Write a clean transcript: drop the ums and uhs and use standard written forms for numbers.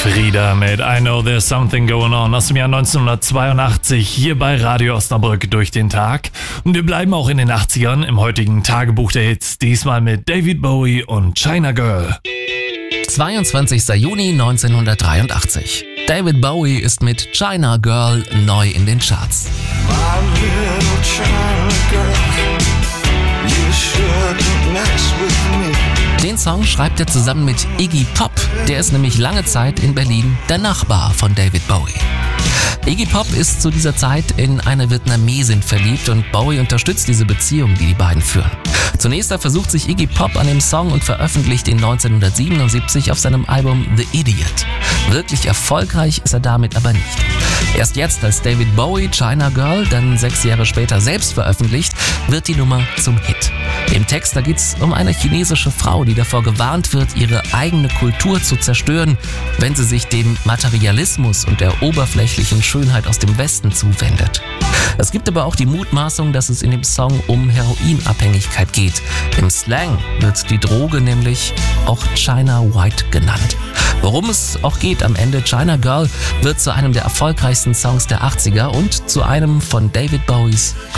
Frida mit I Know There's Something Going On aus dem Jahr 1982 hier bei Radio Osnabrück durch den Tag. Und wir bleiben auch in den 80ern im heutigen Tagebuch der Hits, diesmal mit David Bowie und China Girl. 22. Juni 1983. David Bowie ist mit China Girl neu in den Charts. My little China girl, you shouldn't mess with me. Den Song schreibt er zusammen mit Iggy Pop, der ist nämlich lange Zeit in Berlin der Nachbar von David Bowie. Iggy Pop ist zu dieser Zeit in eine Vietnamesin verliebt und Bowie unterstützt diese Beziehung, die beiden führen. Zunächst versucht sich Iggy Pop an dem Song und veröffentlicht ihn 1977 auf seinem Album The Idiot. Wirklich erfolgreich ist er damit aber nicht. Erst jetzt, als David Bowie China Girl dann 6 Jahre später selbst veröffentlicht, wird die Nummer zum Hit. Im Text da geht's um eine chinesische Frau, die davor gewarnt wird, ihre eigene Kultur zu zerstören, wenn sie sich dem Materialismus und der oberflächlichen Schönheit aus dem Westen zuwendet. Es gibt aber auch die Mutmaßung, dass es in dem Song um Heroinabhängigkeit geht. Im Slang wird die Droge nämlich auch China White genannt. Worum es auch geht am Ende, China Girl wird zu einem der erfolgreichsten Songs der 80er und zu einem von David Bowies